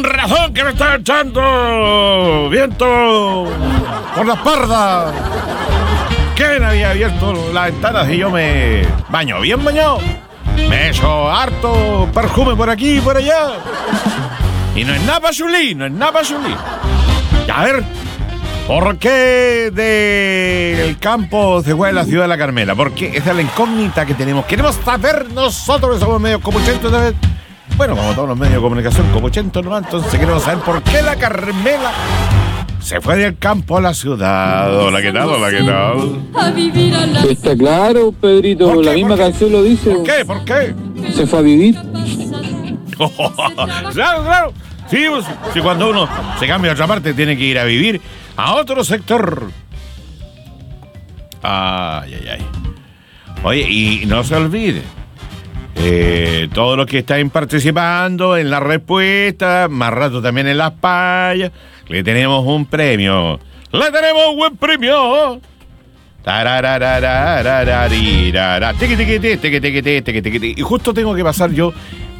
razón que me está echando viento por la espalda. ¿Quién había abierto las ventanas y yo me baño bien bañado? Me echo harto perfume por aquí y por allá. Y no es nada pachulí, no es nada pachulí. A ver, ¿por qué del campo se fue a la ciudad de la Carmela? Porque esa es la incógnita que tenemos. Queremos saber nosotros que somos medios copuchentos, ¿sabes? Bueno, como todos los medios de comunicación copuchentos nomás, entonces queremos saber por qué la Carmela se fue del campo a la ciudad. Hola, ¿qué tal? Hola, ¿qué tal? Está claro, Pedrito, la misma canción lo dice. ¿Por qué? ¿Por qué? Se fue a vivir. Claro, claro. Sí, pues, si cuando uno se cambia a otra parte tiene que ir a vivir a otro sector. Ay, ay, ay. Oye, y no se olvide, todos los que están participando en la respuesta, más rato también en las payas, le tenemos un premio. ¡Le tenemos un buen premio! Y justo tengo que pasar yo